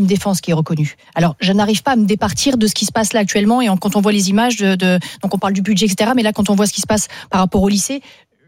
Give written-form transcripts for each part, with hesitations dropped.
légitime défense qui est reconnu. Alors, je n'arrive pas à me départir de ce qui se passe là actuellement, et quand on voit les images donc on parle du budget, etc., mais là, quand on voit ce qui se passe par rapport au lycée,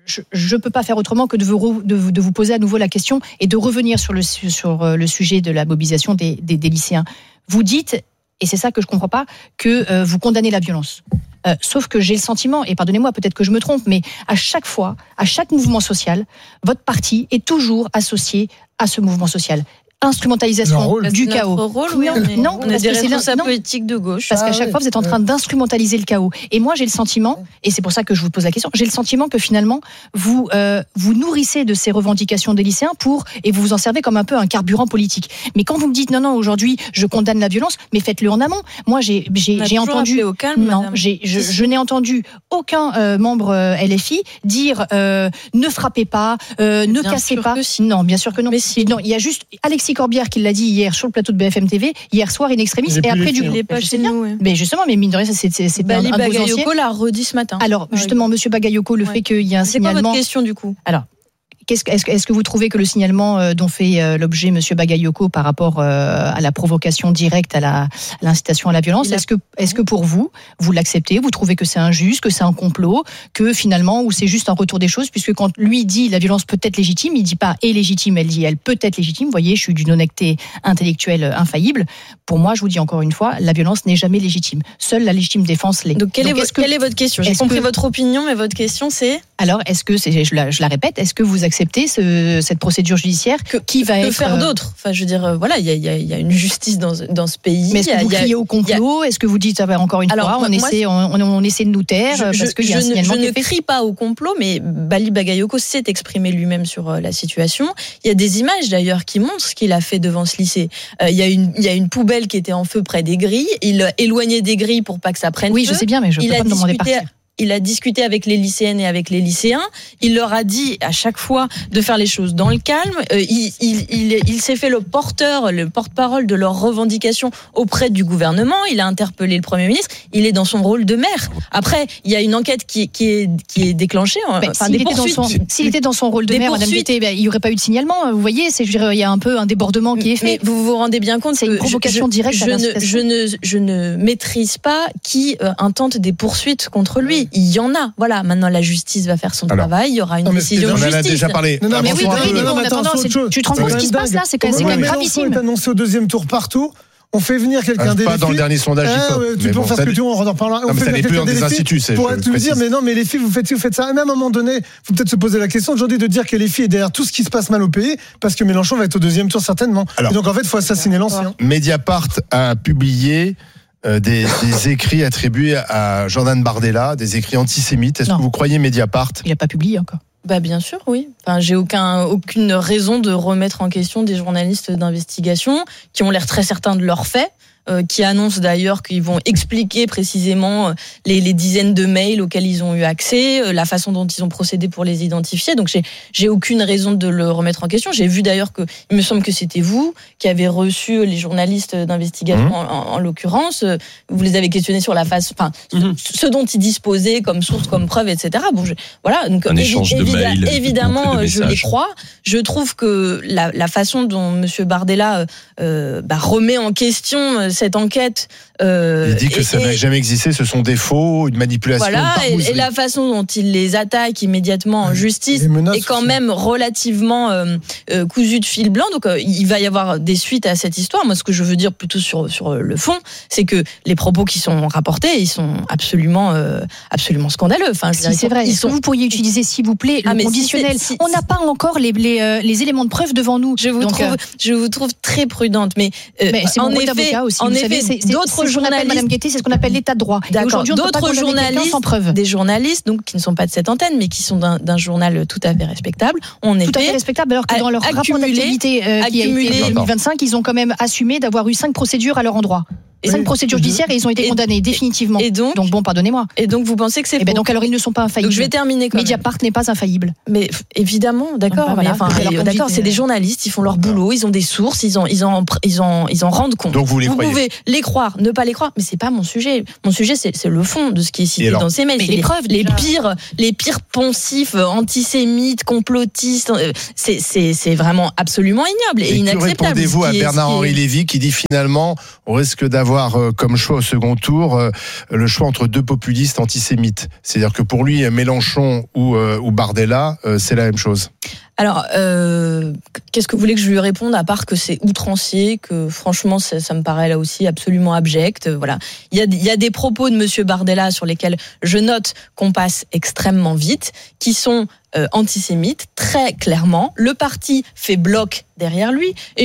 je ne peux pas faire autrement que de vous poser à nouveau la question et de revenir sur le sujet de la mobilisation des lycéens. Vous dites, et c'est ça que je ne comprends pas, que vous condamnez la violence. Sauf que j'ai le sentiment, et pardonnez-moi, peut-être que je me trompe, mais à chaque fois, à chaque mouvement social, votre parti est toujours associé à ce mouvement social. Instrumentalisation du chaos. Rôle, oui, non, on est des responsables politiques de gauche. Parce qu'à chaque fois, vous êtes en train d'instrumentaliser le chaos. Et moi, j'ai le sentiment, et c'est pour ça que je vous pose la question, j'ai le sentiment que finalement, vous nourrissez de ces revendications des lycéens et vous vous en servez comme un peu un carburant politique. Mais quand vous me dites non, aujourd'hui, je condamne la violence, mais faites-le en amont. Moi, j'ai entendu, au calme, non, je n'ai entendu aucun membre LFI dire ne frappez pas, ne cassez pas. Si. Non, bien sûr que non. Mais si. Non, il y a juste Alexis Corbière qui l'a dit hier sur le plateau de BFM TV, hier soir in extremis, et après il est pas chez nous. Ouais. Mais justement, mais mine de rien, c'est Bali un Bagayoko l'a redit ce matin. Alors justement, Monsieur Bagayoko, le fait qu'il y a un signalement. C'est pas votre question du coup. Alors. Est-ce que vous trouvez que le signalement dont fait l'objet Monsieur Bagayoko par rapport à la provocation directe, à l'incitation à la violence, est-ce que pour vous l'acceptez, vous trouvez que c'est injuste, que c'est un complot, que finalement, ou c'est juste un retour des choses, puisque quand lui dit la violence peut être légitime, il dit pas est légitime, elle dit elle peut être légitime. Vous voyez, je suis d'une honnêteté intellectuelle infaillible. Pour moi, je vous dis encore une fois, la violence n'est jamais légitime. Seule la légitime défense l'est. Donc quelle est votre question ? J'ai compris votre opinion, mais votre question c'est ? Alors, est-ce que je la répète, est-ce que vous acceptez cette procédure judiciaire qui va être... Que faire d'autre ? Enfin, je veux dire, voilà, il y a une justice dans ce pays. Mais est-ce que vous criez au complot ? Est-ce que vous dites, encore une fois, on essaie de nous taire parce qu'il y a un signalement qui est fait ? Je ne crie pas au complot, mais Bali Bagayoko s'est exprimé lui-même sur la situation. Il y a des images d'ailleurs qui montrent ce qu'il a fait devant ce lycée. Il y a une poubelle qui était en feu près des grilles. Il éloignait des grilles pour pas que ça prenne feu. Oui, je sais bien, mais je ne peux pas me demander de partir. Il a discuté avec les lycéennes et avec les lycéens. Il leur a dit à chaque fois de faire les choses dans le calme. Il s'est fait le porte-parole de leurs revendications auprès du gouvernement. Il a interpellé le Premier ministre. Il est dans son rôle de maire. Après, il y a une enquête qui est déclenchée. S'il était dans son rôle de maire, Madame Guettet, il n'y aurait pas eu de signalement. Vous voyez, il y a un peu un débordement qui est fait. Mais vous vous rendez bien compte c'est une provocation directe. Je ne maîtrise pas qui intente des poursuites contre lui. Il y en a. Voilà. Maintenant, la justice va faire son travail. Il y aura une décision de justice. On en a déjà parlé. Non, mais oui, tu te rends compte ce qui se passe là ? C'est quand même gravissime. Mélenchon est annoncé au deuxième tour partout. On fait venir quelqu'un des pas dans le dernier sondage. Tu peux faire ce que tu veux, on en reparlera. On fait venir quelqu'un des instituts pour te dire, mais non, mais les filles, vous faites ça. Et même à un moment donné, il faut peut-être se poser la question aujourd'hui de dire que les filles est derrière tout ce qui se passe mal au pays, parce que Mélenchon va être au deuxième tour certainement. Et donc en fait, il faut assassiner l'ancien. Mediapart a publié des écrits attribués à Jordan Bardella, des écrits antisémites. Est-ce que vous croyez Mediapart ? Il n'a pas publié encore. Bah bien sûr, oui. Enfin, j'ai aucune raison de remettre en question des journalistes d'investigation qui ont l'air très certains de leurs faits. Qui annoncent d'ailleurs qu'ils vont expliquer précisément les dizaines de mails auxquels ils ont eu accès, la façon dont ils ont procédé pour les identifier. Donc j'ai aucune raison de le remettre en question. J'ai vu d'ailleurs que il me semble que c'était vous qui avez reçu les journalistes d'investigation en l'occurrence. Vous les avez questionnés sur la face, ce dont ils disposaient comme source, comme preuve, etc. Bon, voilà. Donc évidemment, je les crois. Je trouve que la façon dont Monsieur Bardella remet en question cette enquête. Il dit que ça n'a jamais existé, ce sont des faux, une manipulation. Voilà, et la façon dont il les attaque immédiatement en justice est quand même relativement cousue de fil blanc. Donc il va y avoir des suites à cette histoire. Moi, ce que je veux dire plutôt sur le fond, c'est que les propos qui sont rapportés, ils sont absolument scandaleux. Enfin, c'est vrai. Vous pourriez utiliser, s'il vous plaît, le conditionnel. On n'a pas encore les éléments de preuve devant nous. Je vous trouve très prudente, mais c'est mon rôle aussi. En effet, d'autres journalistes, Madame Guettet, c'est ce qu'on appelle l'état de droit. D'accord. D'autres journalistes, des journalistes, donc qui ne sont pas de cette antenne, mais qui sont d'un journal tout à fait respectable. Tout à fait respectable, alors que dans leur rapport d'activité qui a été 2025, ils ont quand même assumé d'avoir eu 5 procédures à leur endroit. Et 5 procédures judiciaires et ils ont été condamnés définitivement. Et donc bon, pardonnez-moi. Et donc vous pensez que c'est faux? Donc alors ils ne sont pas infaillibles. Donc je vais terminer comme Mediapart n'est pas infaillible. Mais évidemment, d'accord. D'accord, c'est des journalistes, ils font leur boulot, ils ont des sources, ils en rendent compte. Donc vous pouvez les croire, ne pas les croire, mais c'est pas mon sujet. Mon sujet, c'est le fond de ce qui est cité dans ces mails. Les preuves, les pires poncifs, antisémites, complotistes. C'est vraiment absolument ignoble et inacceptable. Que répondez-vous à Bernard-Henri Lévy qui dit finalement on risque d'avoir comme choix au second tour le choix entre deux populistes antisémites. C'est-à-dire que pour lui, Mélenchon ou Bardella, c'est la même chose. Alors, qu'est-ce que vous voulez que je lui réponde à part que c'est outrancier, que franchement ça me paraît là aussi absolument abject. Voilà, il y a des propos de Monsieur Bardella sur lesquels je note qu'on passe extrêmement vite, qui sont antisémites, très clairement. Le parti fait bloc derrière lui. Et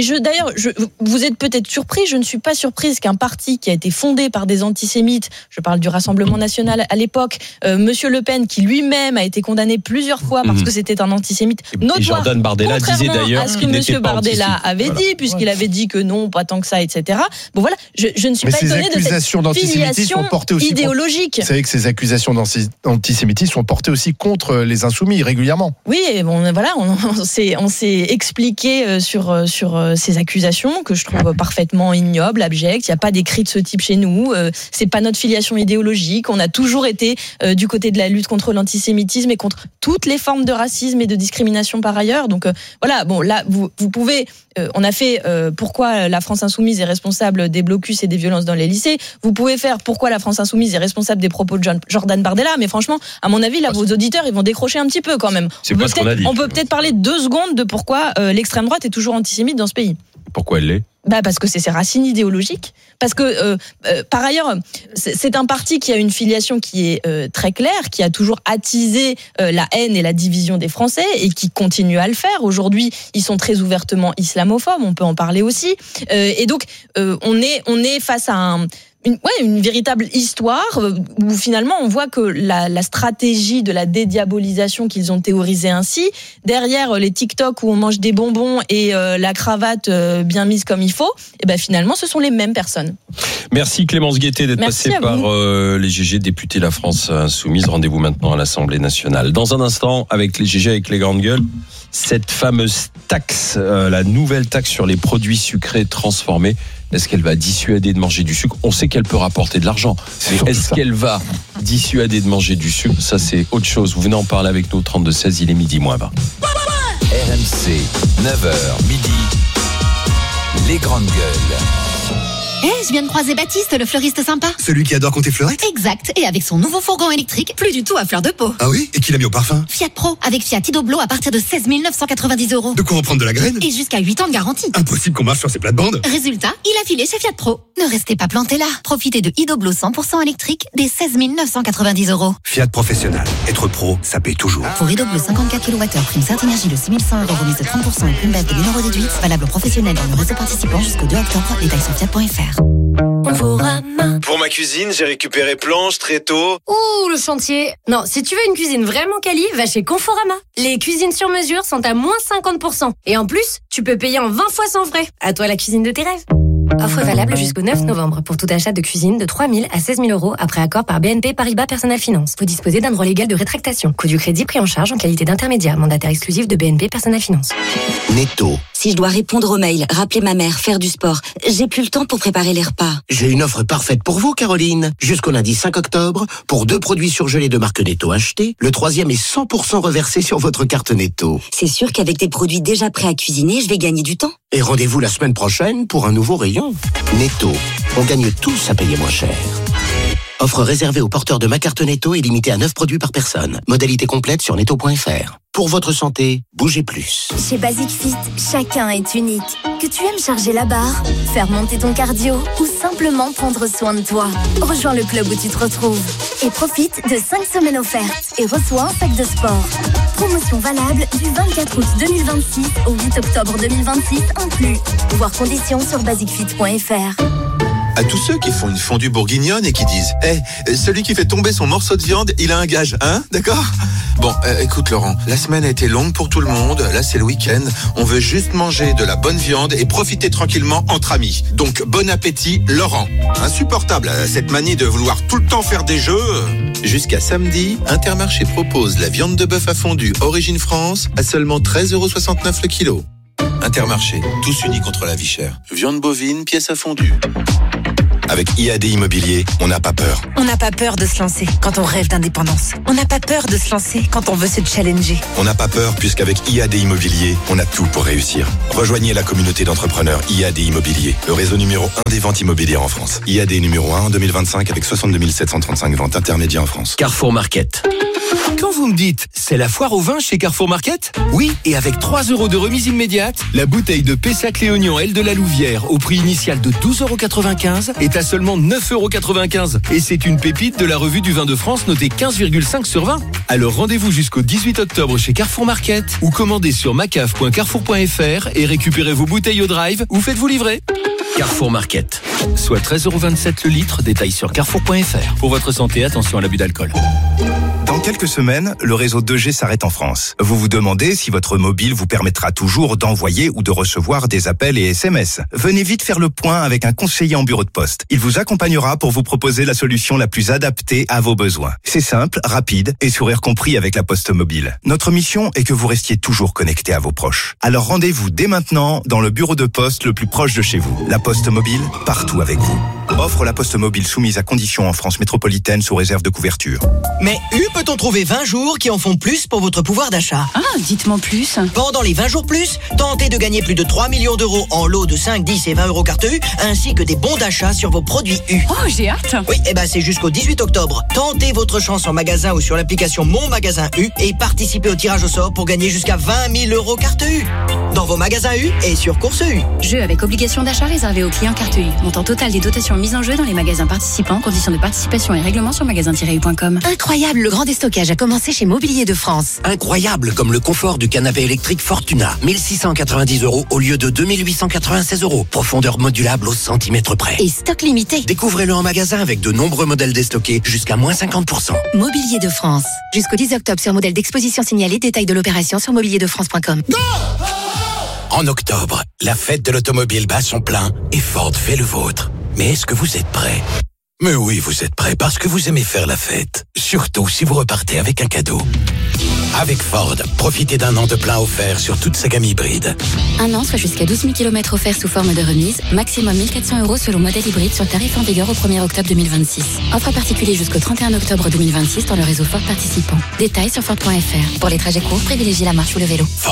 vous êtes peut-être surpris, je ne suis pas surprise qu'un parti qui a été fondé par des antisémites, je parle du Rassemblement national à l'époque, Monsieur Le Pen, qui lui-même a été condamné plusieurs fois parce que c'était un antisémite. Et Jordan Bardella disait d'ailleurs à ce que Monsieur Bardella avait dit, puisqu'il avait dit que non, pas tant que ça, etc. Bon voilà, je ne suis pas étonné de cette filiation idéologique. Vous savez que ces accusations d'antisémitisme sont portées aussi contre les insoumis régulièrement. Oui, et bon voilà, on s'est expliqué sur ces accusations que je trouve parfaitement ignobles, abjectes. Il n'y a pas d'écrit de ce type chez nous. C'est pas notre filiation idéologique. On a toujours été du côté de la lutte contre l'antisémitisme et contre toutes les formes de racisme et de discrimination par ailleurs. Donc voilà, bon là vous pouvez. On a fait pourquoi la France insoumise est responsable des blocus et des violences dans les lycées. Vous pouvez faire pourquoi la France insoumise est responsable des propos de Jordan Bardella. Mais franchement, à mon avis, là, vos auditeurs, ils vont décrocher un petit peu quand même. On peut peut-être parler 2 secondes de pourquoi l'extrême droite est toujours antisémite dans ce pays. Pourquoi elle l'est ? Parce que c'est ses racines idéologiques. Parce que, par ailleurs, c'est un parti qui a une filiation qui est très claire, qui a toujours attisé la haine et la division des Français et qui continue à le faire. Aujourd'hui, ils sont très ouvertement islamophobes, on peut en parler aussi. Et donc, on est face à une véritable histoire où finalement on voit que la stratégie de la dédiabolisation qu'ils ont théorisée ainsi, derrière les TikTok où on mange des bonbons et la cravate bien mise comme il faut, et ben finalement ce sont les mêmes personnes. Merci Clémence Guettet d'être passée par les GG députés La France Insoumise. Rendez-vous maintenant à l'Assemblée nationale. Dans un instant, avec les GG, avec les grandes gueules, cette fameuse taxe, la nouvelle taxe sur les produits sucrés transformés. Est-ce qu'elle va dissuader de manger du sucre ? On sait qu'elle peut rapporter de l'argent. Est-ce qu'elle va dissuader de manger du sucre ? Ça, c'est autre chose. Vous venez en parler avec nous au 32-16, il est midi moins 20. RMC, 9h, midi, les grandes gueules. Je viens de croiser Baptiste, le fleuriste sympa. Celui qui adore compter fleurettes ? Exact, et avec son nouveau fourgon électrique, plus du tout à fleur de peau. Ah oui ? Et qui l'a mis au parfum ? Fiat Pro, avec Fiat Idoblo à partir de 16 990 €. De quoi en prendre de la graine ? Et jusqu'à 8 ans de garantie. Impossible qu'on marche sur ces plates-bandes. Résultat, il a filé chez Fiat Pro. Ne restez pas plantés là. Profitez de Idoblo 100% électrique dès 16 990 €. Fiat Professionnel. Être pro, ça paye toujours. Pour Idoblo 54 kWh, prime Saint-Énergie de 6 100 €, remise de 30% et prime baisse de 1000 € déduite. Valable professionnel dans le réseau participant jusqu'au 2 octobre. Détails sur fiat.fr. Pour ma cuisine, j'ai récupéré planches, tréteaux. Ouh, le chantier. Non, si tu veux une cuisine vraiment quali, va chez Conforama. Les cuisines sur mesure sont à moins 50%. Et en plus, tu peux payer en 20 fois sans frais. À toi la cuisine de tes rêves. Offre valable jusqu'au 9 novembre pour tout achat de cuisine de 3 000 à 16 000 € après accord par BNP Paribas Personal Finance. Vous disposez d'un droit légal de rétractation. Coût du crédit pris en charge en qualité d'intermédiaire. Mandataire exclusif de BNP Personal Finance. Netto. Si je dois répondre aux mails, rappeler ma mère, faire du sport, j'ai plus le temps pour préparer les repas. J'ai une offre parfaite pour vous, Caroline. Jusqu'au lundi 5 octobre, pour 2 produits surgelés de marque Netto achetés, le 3e est 100% reversé sur votre carte Netto. C'est sûr qu'avec des produits déjà prêts à cuisiner, je vais gagner du temps. Et rendez-vous la semaine prochaine pour un nouveau rayon. Netto, on gagne tous à payer moins cher. Offre réservée aux porteurs de ma carte Netto et limitée à 9 produits par personne. Modalité complète sur netto.fr. Pour votre santé, bougez plus. Chez Basic Fit, chacun est unique. Que tu aimes charger la barre, faire monter ton cardio ou simplement prendre soin de toi. Rejoins le club où tu te retrouves. Et profite de 5 semaines offertes et reçois un sac de sport. Promotion valable du 24 août 2026 au 8 octobre 2026 inclus. Voir conditions sur basicfit.fr. À tous ceux qui font une fondue bourguignonne et qui disent celui qui fait tomber son morceau de viande, il a un gage, hein? D'accord? Bon, écoute Laurent, la semaine a été longue pour tout le monde, là c'est le week-end, on veut juste manger de la bonne viande et profiter tranquillement entre amis. Donc bon appétit Laurent. Insupportable, cette manie de vouloir tout le temps faire des jeux. Jusqu'à samedi, Intermarché propose la viande de bœuf à fondu Origine France à seulement 13,69 € le kilo. Intermarché, tous unis contre la vie chère. Viande bovine, pièce à fondu. Avec IAD Immobilier, on n'a pas peur. On n'a pas peur de se lancer quand on rêve d'indépendance. On n'a pas peur de se lancer quand on veut se challenger. On n'a pas peur puisqu'avec IAD Immobilier, on a tout pour réussir. Rejoignez la communauté d'entrepreneurs IAD Immobilier, le réseau numéro 1 des ventes immobilières en France. IAD numéro 1 en 2025 avec 62 735 ventes intermédiaires en France. Carrefour Market. Quand vous me dites, c'est la foire au vin chez Carrefour Market? Oui, et avec 3 € de remise immédiate, la bouteille de Pessac Léognan L de la Louvière, au prix initial de 12,95 € est à seulement 9,95 €. Et c'est une pépite de la revue du vin de France notée 15,5 sur 20. Alors rendez-vous jusqu'au 18 octobre chez Carrefour Market ou commandez sur macaf.carrefour.fr et récupérez vos bouteilles au drive ou faites-vous livrer. Carrefour Market, soit 13,27 € le litre, détail sur carrefour.fr. Pour votre santé, attention à l'abus d'alcool. Dans quelques semaines, le réseau 2G s'arrête en France. Vous vous demandez si votre mobile vous permettra toujours d'envoyer ou de recevoir des appels et SMS. Venez vite faire le point avec un conseiller en bureau de poste. Il vous accompagnera pour vous proposer la solution la plus adaptée à vos besoins. C'est simple, rapide et sourire compris avec la Poste Mobile. Notre mission est que vous restiez toujours connecté à vos proches. Alors rendez-vous dès maintenant dans le bureau de poste le plus proche de chez vous. La Poste Mobile, partout avec vous. Offre la Poste Mobile soumise à conditions en France métropolitaine sous réserve de couverture. Mais peut-on trouver 20 jours qui en font plus pour votre pouvoir d'achat? Ah, dites-moi plus. Pendant les 20 jours plus, tentez de gagner plus de 3 millions d'euros en lots de 5, 10 et 20 € carte U, ainsi que des bons d'achat sur vos produits U. Oh, j'ai hâte. Oui, c'est jusqu'au 18 octobre. Tentez votre chance en magasin ou sur l'application Mon Magasin U et participez au tirage au sort pour gagner jusqu'à 20 000 € carte U. Dans vos magasins U et sur Course U. Jeu avec obligation d'achat réservé aux clients carte U. Montant total des dotations mises en jeu dans les magasins participants. Conditions de participation et règlements sur magasin-u.com. Incroyable, le grand déstockage a commencé chez Mobilier de France. Incroyable, comme le confort du canapé électrique Fortuna. 1690 € au lieu de 2896 €. Profondeur modulable au centimètre près. Et stock limité. Découvrez-le en magasin avec de nombreux modèles déstockés jusqu'à moins 50%. Mobilier de France. Jusqu'au 10 octobre sur modèle d'exposition signalé. Détail de l'opération sur mobilierdefrance.com. En octobre, la fête de l'automobile bat son plein et Ford fait le vôtre. Mais est-ce que vous êtes prêts? Mais oui, vous êtes prêts parce que vous aimez faire la fête. Surtout si vous repartez avec un cadeau. Avec Ford, profitez d'un an de plein offert sur toute sa gamme hybride. Un an, soit jusqu'à 12 000 km offerts sous forme de remise. Maximum 1 400 € selon modèle hybride sur tarif en vigueur au 1er octobre 2026. Offre particulier jusqu'au 31 octobre 2026 dans le réseau Ford participant. Détails sur Ford.fr. Pour les trajets courts, privilégiez la marche ou le vélo. Ford.